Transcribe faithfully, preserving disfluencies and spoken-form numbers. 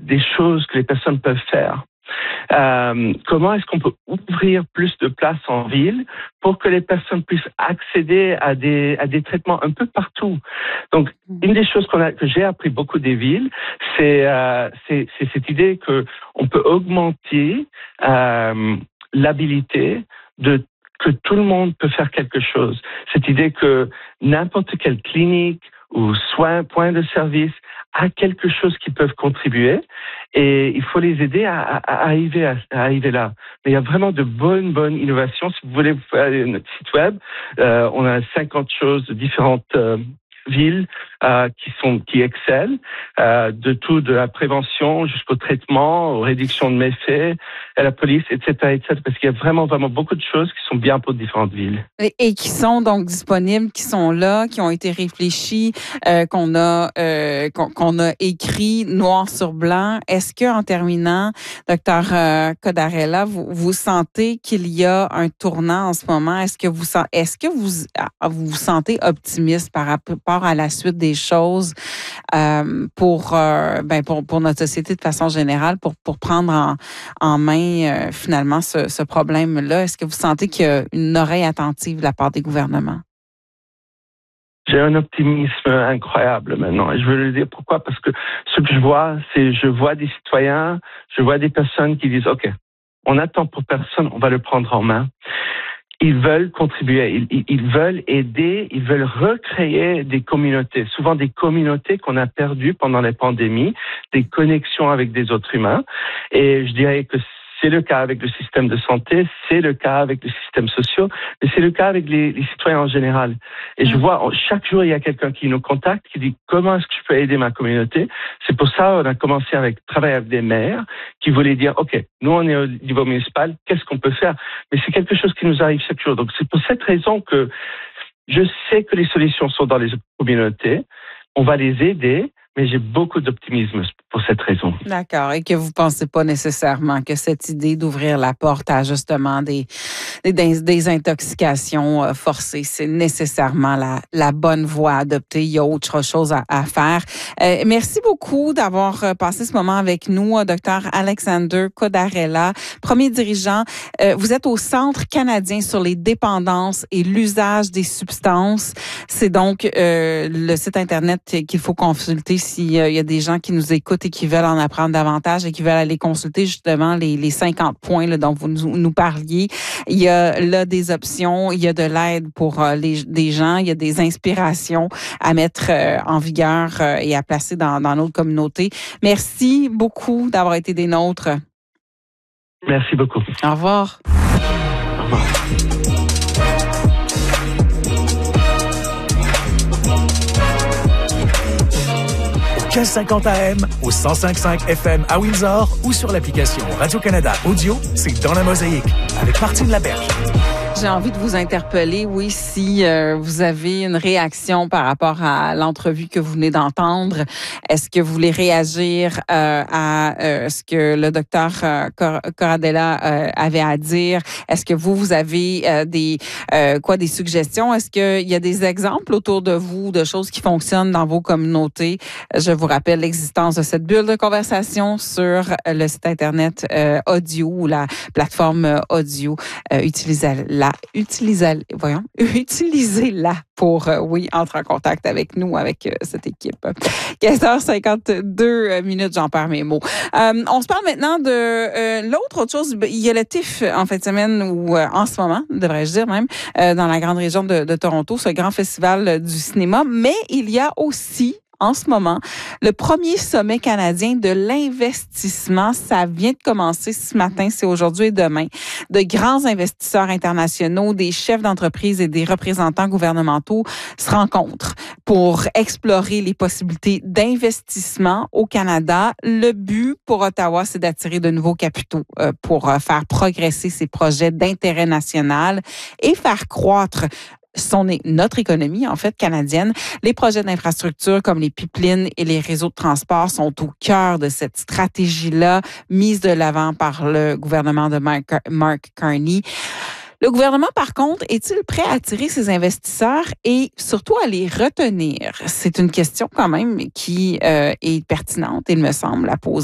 des choses que les personnes peuvent faire. Euh, comment est-ce qu'on peut ouvrir plus de places en ville pour que les personnes puissent accéder à des à des traitements un peu partout. Donc, une des choses qu'on a, que j'ai appris beaucoup des villes, c'est euh, c'est, c'est cette idée que on peut augmenter euh, l'habilité de que tout le monde peut faire quelque chose. Cette idée que n'importe quelle clinique ou soin, point de service a quelque chose qui peuvent contribuer et il faut les aider à, à, à arriver à, à arriver là. Mais il y a vraiment de bonnes, bonnes innovations. Si vous voulez vous faire notre site web, euh, on a cinquante choses de différentes euh, villes euh, qui sont qui excellent, euh, de tout, de la prévention jusqu'au traitement, aux réductions de méfaits, à la police, et cetera, et cetera. Parce qu'il y a vraiment, vraiment beaucoup de choses qui sont bien pour différentes villes. Et, et qui sont donc disponibles, qui sont là, qui ont été réfléchis, euh, qu'on a euh, qu'on, qu'on a écrit noir sur blanc. Est-ce que, en terminant, docteur euh, Codarella, vous, vous sentez qu'il y a un tournant en ce moment? Est-ce que vous est-ce que vous vous, vous sentez optimiste par rapport à la suite des choses euh, pour, euh, ben pour pour notre société de façon générale, pour pour prendre en, en main euh, finalement ce, ce problème-là? Est-ce que vous sentez qu'il y a une oreille attentive de la part des gouvernements? J'ai un optimisme incroyable maintenant. Et je veux le dire pourquoi? Parce que ce que je vois, c'est je vois des citoyens, je vois des personnes qui disent OK, on attend pour personne, on va le prendre en main. Ils veulent contribuer, ils, ils, ils veulent aider, ils veulent recréer des communautés, souvent des communautés qu'on a perdues pendant la pandémie, des connexions avec des autres humains. Et je dirais que c'est le cas avec le système de santé, c'est le cas avec les systèmes sociaux, mais c'est le cas avec les, les citoyens en général. Et je vois, chaque jour, il y a quelqu'un qui nous contacte, qui dit comment est-ce que je peux aider ma communauté. C'est pour ça qu'on a commencé avec travailler avec des maires qui voulaient dire, OK, nous, on est au niveau municipal, qu'est-ce qu'on peut faire? Mais c'est quelque chose qui nous arrive chaque jour. Donc, c'est pour cette raison que je sais que les solutions sont dans les communautés. On va les aider, mais j'ai beaucoup d'optimisme pour cette raison. D'accord. Et que vous ne pensez pas nécessairement que cette idée d'ouvrir la porte à justement des, des, des intoxications forcées, c'est nécessairement la, la bonne voie à adopter. Il y a autre chose à, à faire. Euh, merci beaucoup d'avoir passé ce moment avec nous, docteur Alexander Codarella, premier dirigeant. Euh, vous êtes au Centre canadien sur les dépendances et l'usage des substances. C'est donc euh, le site Internet qu'il faut consulter s'il y a des gens qui nous écoutent et qui veulent en apprendre davantage et qui veulent aller consulter justement les, les cinquante points là, dont vous nous, nous parliez. Il y a là des options, il y a de l'aide pour euh, les, des gens, il y a des inspirations à mettre euh, en vigueur euh, et à placer dans, dans notre communauté. Merci beaucoup d'avoir été des nôtres. Merci beaucoup. Au revoir. Au revoir. quinze cinquante A M, au cent cinq virgule cinq F M à Windsor ou sur l'application Radio-Canada Audio, c'est Dans la Mosaïque avec Martine Laberge. J'ai envie de vous interpeller, oui, si euh, vous avez une réaction par rapport à l'entrevue que vous venez d'entendre. Est-ce que vous voulez réagir euh, à euh, ce que le docteur euh, Codarella euh, avait à dire? Est-ce que vous, vous avez euh, des euh, quoi des suggestions? Est-ce qu'il y a des exemples autour de vous de choses qui fonctionnent dans vos communautés? Je vous rappelle l'existence de cette bulle de conversation sur le site Internet euh, audio ou la plateforme audio. Euh, utilisez-la. Utilisez, voyons, utilisez-la pour, euh, oui, entrer en contact avec nous, avec euh, cette équipe. quinze heures cinquante-deux minutes, j'en perds mes mots. Euh, on se parle maintenant de euh, l'autre autre chose. Il y a le T I F en fin de semaine, ou euh, en ce moment, devrais-je dire même, euh, dans la grande région de, de Toronto, ce grand festival du cinéma, mais il y a aussi en ce moment, le premier sommet canadien de l'investissement, ça vient de commencer ce matin, c'est aujourd'hui et demain. De grands investisseurs internationaux, des chefs d'entreprise et des représentants gouvernementaux se rencontrent pour explorer les possibilités d'investissement au Canada. Le but pour Ottawa, c'est d'attirer de nouveaux capitaux euh, pour euh, faire progresser ces projets d'intérêt national et faire croître son, notre économie, en fait, canadienne. Les projets d'infrastructure comme les pipelines et les réseaux de transport sont au cœur de cette stratégie-là, mise de l'avant par le gouvernement de Mark, Mark Carney. Le gouvernement, par contre, est-il prêt à attirer ces investisseurs et surtout à les retenir? C'est une question quand même qui euh, est pertinente, il me semble, à poser.